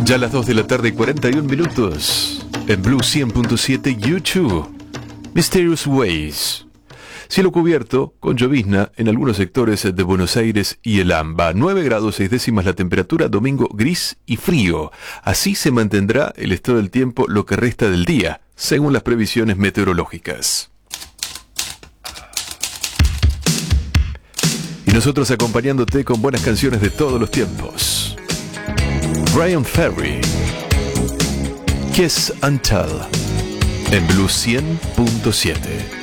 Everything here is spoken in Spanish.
Ya a las 2 de la tarde y 41 minutos. En Blue 100.7 YouTube. Mysterious Ways. Cielo cubierto, con llovizna en algunos sectores de Buenos Aires y el AMBA. 9 grados 6 décimas la temperatura, domingo gris y frío. Así se mantendrá el estado del tiempo lo que resta del día, según las previsiones meteorológicas. Y nosotros acompañándote con buenas canciones de todos los tiempos. Bryan Ferry, Kiss and Tell, en Blue 100.7.